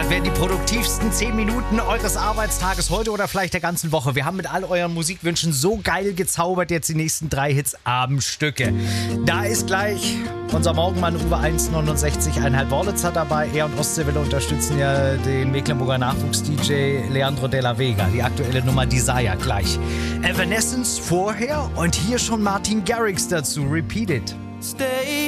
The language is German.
Das wären die produktivsten 10 Minuten eures Arbeitstages heute oder vielleicht der ganzen Woche. Wir haben mit all euren Musikwünschen so geil gezaubert jetzt die nächsten 3 Hits Abendstücke. Da ist gleich unser Morgenmann Uwe 169,5 Wörlitzer dabei. Er und Ostseewelle unterstützen ja den Mecklenburger Nachwuchs-DJ Leandro Della Vega. Die aktuelle Nummer Desire gleich. Evanescence vorher und hier schon Martin Garrix dazu. Repeat It. Stay